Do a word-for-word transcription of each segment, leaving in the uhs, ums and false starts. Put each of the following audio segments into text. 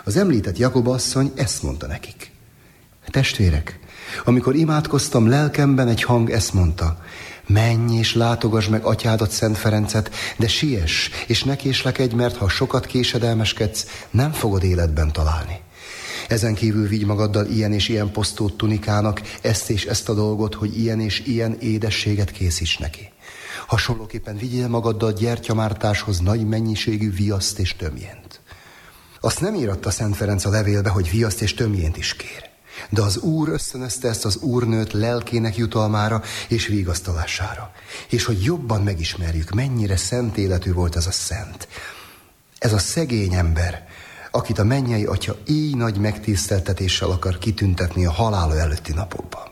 Az említett Jakub asszony ezt mondta nekik: testvérek, amikor imádkoztam, lelkemben egy hang ezt mondta: menj és látogass meg atyádat, Szent Ferencet, de siess, és ne késlekedj, mert ha sokat késedelmeskedsz, nem fogod életben találni. Ezen kívül vigy magaddal ilyen és ilyen posztót tunikának, ezt és ezt a dolgot, hogy ilyen és ilyen édességet készíts neki. Hasonlóképpen vigyél magaddal gyertyamártáshoz nagy mennyiségű viaszt és tömjént. Azt nem íratta Szent Ferenc a levélbe, hogy viaszt és tömjént is kér. De az Úr ösztönözte ezt az úrnőt lelkének jutalmára és vigasztalására. És hogy jobban megismerjük, mennyire szent életű volt ez a szent. Ez a szegény ember, akit a mennyei atya így nagy megtiszteltetéssel akar kitüntetni a halála előtti napokban.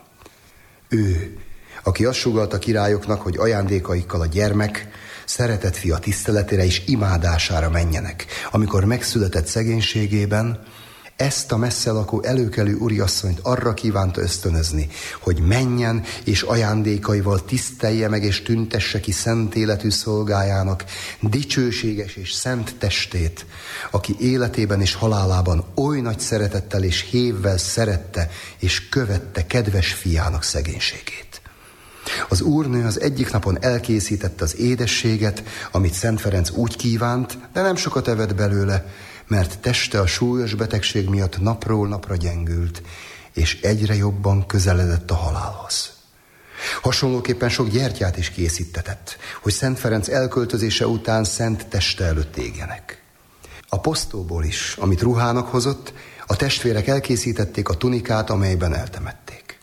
Ő, aki azt sugalt a királyoknak, hogy ajándékaikkal a gyermek, szeretett fia tiszteletére és imádására menjenek, amikor megszületett szegénységében, ezt a messze lakó előkelő úriasszonyt arra kívánta ösztönözni, hogy menjen és ajándékaival tisztelje meg és tüntesse ki szent életű szolgájának dicsőséges és szent testét, aki életében és halálában oly nagy szeretettel és hévvel szerette és követte kedves fiának szegénységét. Az úrnő az egyik napon elkészítette az édességet, amit Szent Ferenc úgy kívánt, de nem sokat evett belőle, mert teste a súlyos betegség miatt napról napra gyengült, és egyre jobban közeledett a halálhoz. Hasonlóképpen sok gyertyát is készítetett, hogy Szent Ferenc elköltözése után szent teste előtt égjenek. A posztóból is, amit ruhának hozott, a testvérek elkészítették a tunikát, amelyben eltemették.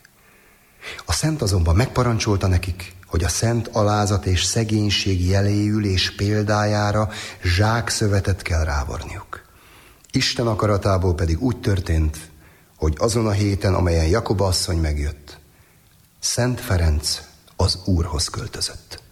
A szent azonban megparancsolta nekik, hogy a szent alázat és szegénység jeléül és példájára zsákszövetet kell rávarniuk. Isten akaratából pedig úgy történt, hogy azon a héten, amelyen Jakub asszony megjött, Szent Ferenc az Úrhoz költözött.